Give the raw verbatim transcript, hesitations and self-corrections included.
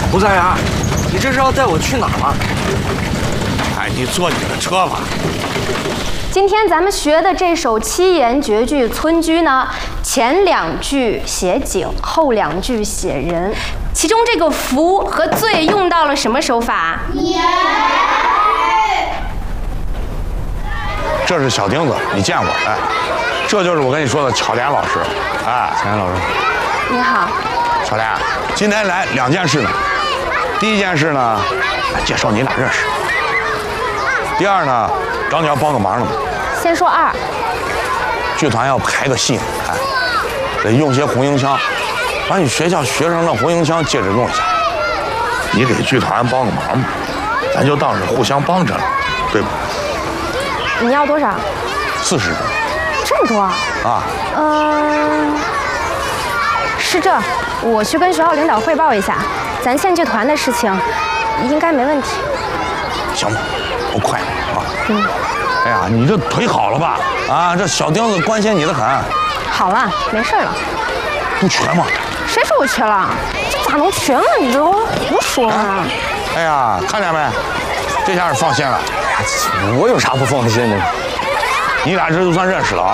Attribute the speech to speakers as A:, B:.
A: 胡三元，你这是要带我去哪儿吗？
B: 哎，你坐你的车吧。
C: 今天咱们学的这首七言绝句《村居》呢，前两句写景，后两句写人。其中这个福和醉用到了什么手法？言。
B: 这是小钉子，你见过？哎，这就是我跟你说的巧莲老师。哎，巧莲老师，
C: 你好。
B: 巧莲，今天来两件事呢。第一件事呢，介绍你俩认识。第二呢，找你要帮个忙了嘛。
C: 先说二。
B: 剧团要排个戏，哎，得用些红缨枪，把你学校学生的红缨枪借着用一下。你给剧团帮个忙嘛，咱就当是互相帮着了，对吧？
C: 你要多少？
B: 四十个。
C: 这么多啊？
B: 啊。
C: 嗯、呃，是这，我去跟学校领导汇报一下，咱县剧团的事情应该没问题。
B: 行吧，我快点啊。
C: 嗯。
B: 哎呀，你这腿好了吧？啊，这小钉子关心你的很。
C: 好了，没事了。
B: 不瘸吗？
C: 谁说我瘸了？这咋能瘸呢？你这胡说呢！
B: 哎呀，看见没？这下是放心了。
A: 我有啥不放心的？
B: 你俩这就算认识了啊。